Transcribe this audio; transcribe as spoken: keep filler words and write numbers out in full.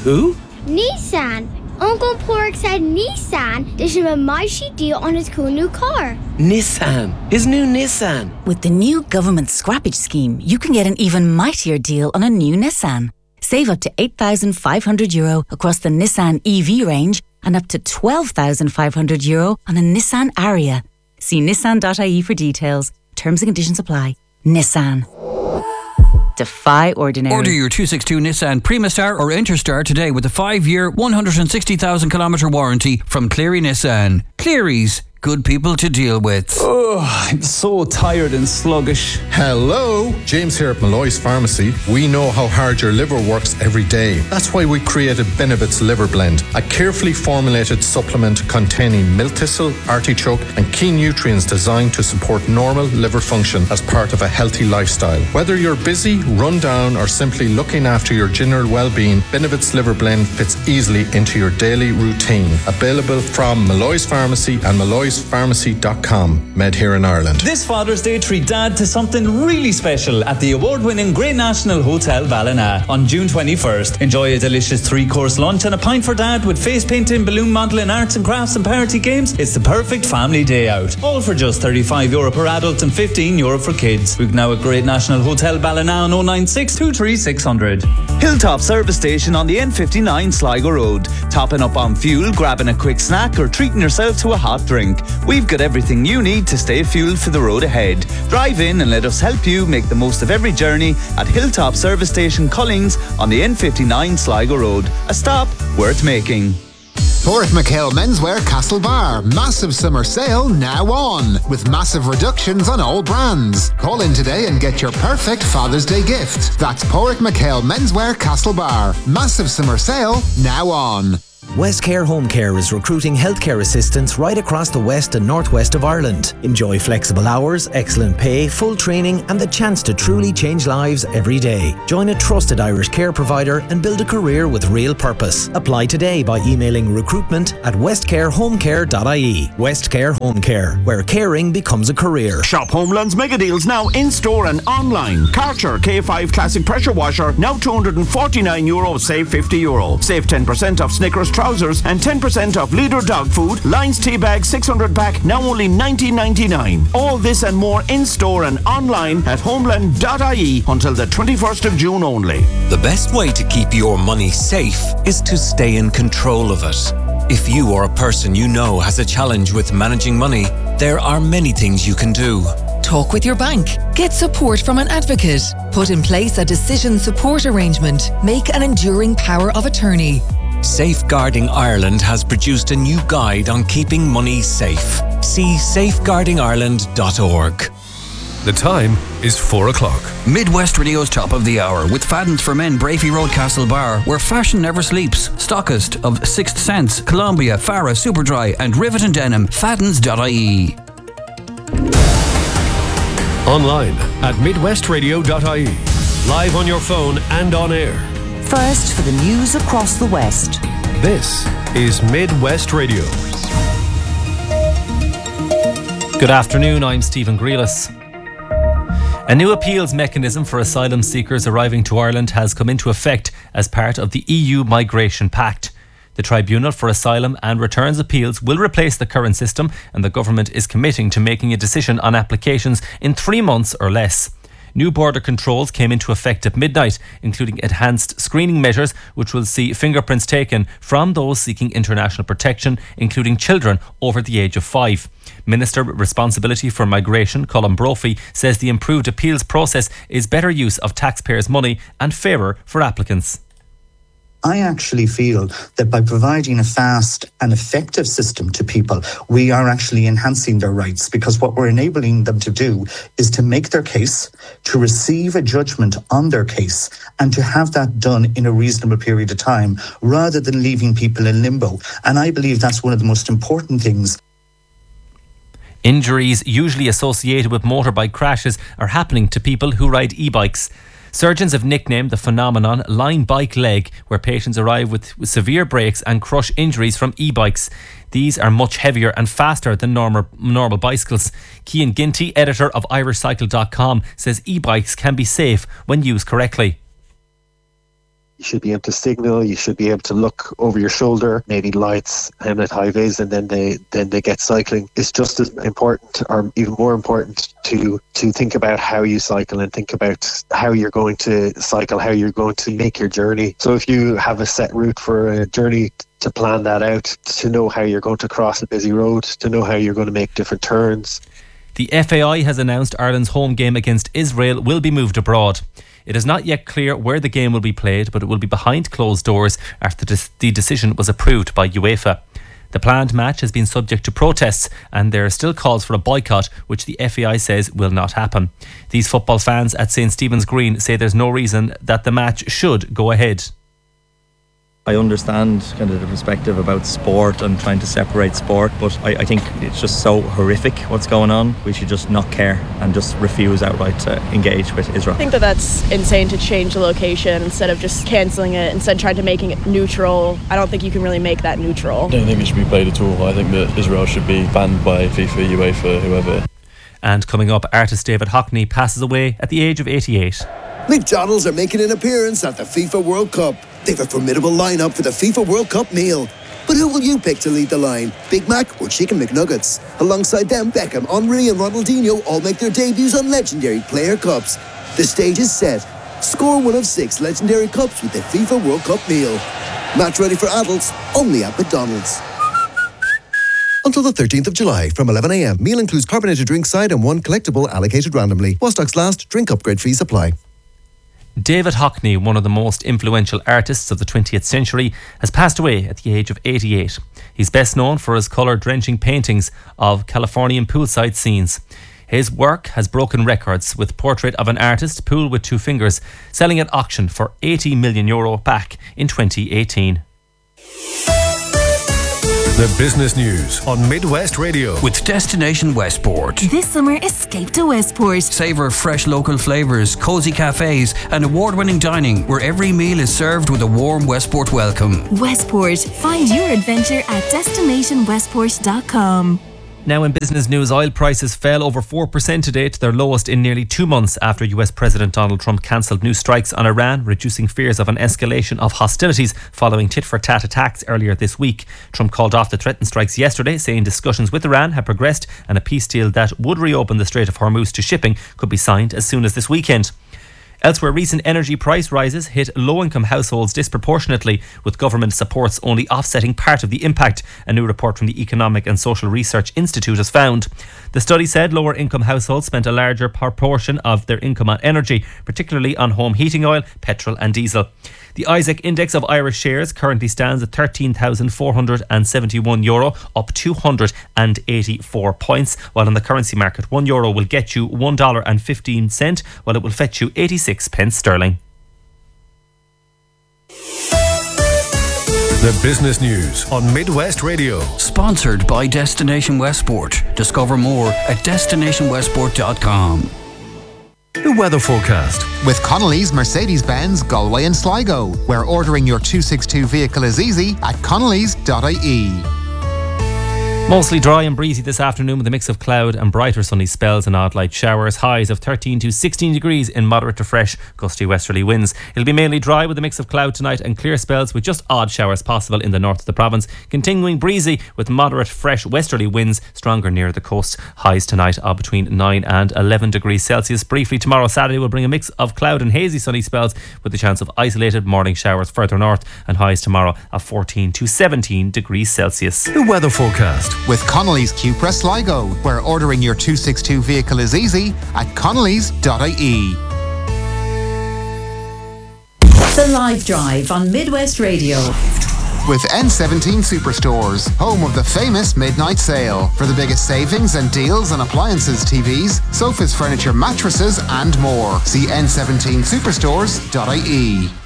Who? Nissan. Uncle Pork said Nissan they should have a mighty deal on his cool new car. Nissan. His new Nissan. With the new government scrappage scheme, you can get an even mightier deal on a new Nissan. Save up to eight thousand five hundred euro across the Nissan E V range and up to twelve thousand five hundred euro on a Nissan Ariya. See nissan dot I E for details. Terms and conditions apply. Nissan. Defy ordinary. Order your two sixty-two Nissan Primastar or Interstar today with a five-year, one hundred sixty thousand kilometre warranty from Cleary Nissan. Cleary's, good people to deal with. Oh, I'm so tired and sluggish. Hello, James here at Malloy's Pharmacy. We know how hard your liver works every day. That's why we created Benevit's Liver Blend, a carefully formulated supplement containing milk thistle, artichoke and key nutrients designed to support normal liver function as part of a healthy lifestyle. Whether you're busy, run down or simply looking after your general well-being, Benevit's Liver Blend fits easily into your daily routine. Available from Malloy's Pharmacy and malloys pharmacy dot com, made here in Ireland. This Father's Day, treat Dad to something really special at the award-winning Grey National Hotel Ballina on June twenty-first. Enjoy a delicious three-course lunch and a pint for Dad with face painting, balloon modelling, arts and crafts and party games. It's the perfect family day out. All for just thirty-five euro per adult and fifteen euro for kids. Book now at Great National Hotel Ballina on oh nine six, two three six zero zero. Hilltop Service Station on the N fifty-nine Sligo Road. Topping up on fuel, grabbing a quick snack or treating yourself to a hot drink. We've got everything you need to stay fueled for the road ahead. Drive in and let us help you make the most of every journey at Hilltop Service Station Collings on the N fifty-nine Sligo Road. A stop worth making. Porrick McHale Menswear Castlebar. Massive summer sale now on, with massive reductions on all brands. Call in today and get your perfect Father's Day gift. That's Porrick McHale Menswear Castlebar. Massive summer sale now on. Westcare Home Care is recruiting healthcare assistants right across the west and northwest of Ireland. Enjoy flexible hours, excellent pay, full training and the chance to truly change lives every day. Join a trusted Irish care provider and build a career with real purpose. Apply today by emailing recruitment at westcare home care dot I E. Westcare Home Care, where caring becomes a career. Shop Homeland's mega deals now in store and online. Karcher K five Classic Pressure Washer now two hundred forty-nine euro, save fifty euro. Save ten percent off Snickers trousers and ten percent off Leader dog food. Lions tea bag six hundred pack now only nineteen ninety-nine. All this and more in store and online at homeland dot I E until the twenty-first of June only. The best way to keep your money safe is to stay in control of it. If you or a person you know has a challenge with managing money, there are many things you can do. Talk with your bank. Get support from an advocate. Put in place a decision support arrangement. Make an enduring power of attorney. Safeguarding Ireland has produced a new guide on keeping money safe. See safeguarding ireland dot org. The time is four o'clock. Midwest Radio's top of the hour with Fadden's for Men, Brafey Road, Castlebar, where fashion never sleeps. Stockist of Sixth Sense, Columbia, Farah, Superdry and Rivet and Denim. Faddens dot I E. Online at midwest radio dot I E. Live on your phone and on air. First for the news across the West. This is Midwest Radio. Good afternoon, I'm Stephen Grealis. A new appeals mechanism for asylum seekers arriving to Ireland has come into effect as part of the E U Migration Pact. The Tribunal for Asylum and Returns Appeals will replace the current system, and the government is committing to making a decision on applications in three months or less. New border controls came into effect at midnight, including enhanced screening measures which will see fingerprints taken from those seeking international protection, including children over the age of five. Minister with Responsibility for Migration, Colin Brophy, says the improved appeals process is better use of taxpayers' money and fairer for applicants. I actually feel that by providing a fast and effective system to people, we are actually enhancing their rights, because what we're enabling them to do is to make their case, to receive a judgment on their case, and to have that done in a reasonable period of time, rather than leaving people in limbo. And I believe that's one of the most important things. Injuries usually associated with motorbike crashes are happening to people who ride e-bikes. Surgeons have nicknamed the phenomenon lying bike leg, where patients arrive with, with severe breaks and crush injuries from e-bikes. These are much heavier and faster than normal, normal bicycles. Cian Ginty, editor of irish cycle dot com, says e-bikes can be safe when used correctly. You should be able to signal. You should be able to look over your shoulder, maybe lights, helmet, high vis, and then they then they get cycling. It's just as important, or even more important, to to think about how you cycle and think about how you're going to cycle, how you're going to make your journey. So if you have a set route for a journey, to plan that out, to know how you're going to cross a busy road, to know how you're going to make different turns. The F A I has announced Ireland's home game against Israel will be moved abroad. It is not yet clear where the game will be played, but it will be behind closed doors after the decision was approved by UEFA. The planned match has been subject to protests, and there are still calls for a boycott, which the F A I says will not happen. These football fans at St Stephen's Green say there's no reason that the match should go ahead. I understand kind of the perspective about sport and trying to separate sport, but I, I think it's just so horrific what's going on. We should just not care and just refuse outright to engage with Israel. I think that that's insane to change the location instead of just cancelling it, instead of trying to making it neutral. I don't think you can really make that neutral. I don't think it should be played at all. I think that Israel should be banned by FIFA, UEFA, whoever. And coming up, artist David Hockney passes away at the age of eighty-eight. McDonald's are making an appearance at the FIFA World Cup. They've a formidable lineup for the FIFA World Cup meal. But who will you pick to lead the line? Big Mac or Chicken McNuggets? Alongside them, Beckham, Henry and Ronaldinho all make their debuts on legendary player cups. The stage is set. Score one of six legendary cups with the FIFA World Cup meal. Match ready for adults, only at McDonald's. Until the thirteenth of July from eleven a m. Meal includes carbonated drink side and one collectible allocated randomly. While stocks last, drink upgrade fees apply. David Hockney, one of the most influential artists of the twentieth century, has passed away at the age of eighty-eight. He's best known for his colour-drenching paintings of Californian poolside scenes. His work has broken records, with Portrait of an Artist, Pool with Two Fingers, selling at auction for eighty million euro back in twenty eighteen. The business news on Midwest Radio. With Destination Westport. This summer, escape to Westport. Savour fresh local flavours, cosy cafes and award-winning dining where every meal is served with a warm Westport welcome. Westport. Find your adventure at destination westport dot com. Now in business news, oil prices fell over four percent today to their lowest in nearly two months after U S President Donald Trump cancelled new strikes on Iran, reducing fears of an escalation of hostilities following tit-for-tat attacks earlier this week. Trump called off the threatened strikes yesterday, saying discussions with Iran had progressed and a peace deal that would reopen the Strait of Hormuz to shipping could be signed as soon as this weekend. Elsewhere, recent energy price rises hit low-income households disproportionately, with government supports only offsetting part of the impact, a new report from the Economic and Social Research Institute has found. The study said lower-income households spent a larger proportion of their income on energy, particularly on home heating oil, petrol and diesel. The Isaac Index of Irish shares currently stands at thirteen thousand four hundred seventy-one euro, up two hundred eighty-four points, while on the currency market one euro will get you one dollar and fifteen cents, while it will fetch you eighty-six pence sterling. The business news on Midwest Radio. Sponsored by Destination Westport. Discover more at destination westport dot com. The weather forecast. With Connolly's Mercedes-Benz Galway and Sligo, where ordering your two sixty-two vehicle is easy at connellys dot I E. Mostly dry and breezy this afternoon with a mix of cloud and brighter sunny spells and odd light showers. Highs of thirteen to sixteen degrees in moderate to fresh, gusty westerly winds. It'll be mainly dry with a mix of cloud tonight and clear spells with just odd showers possible in the north of the province. Continuing breezy with moderate fresh westerly winds, stronger near the coast. Highs tonight are between nine and eleven degrees Celsius. Briefly tomorrow, Saturday, will bring a mix of cloud and hazy sunny spells with the chance of isolated morning showers further north, and highs tomorrow of fourteen to seventeen degrees Celsius. The weather forecast. With Connolly's Cupra Sligo, where ordering your two sixty-two vehicle is easy at connellys dot I E. The Live Drive on Midwest Radio. With N seventeen Superstores, home of the famous midnight sale. For the biggest savings and deals on appliances, T Vs, sofas, furniture, mattresses and more. See N seventeen superstores dot I E.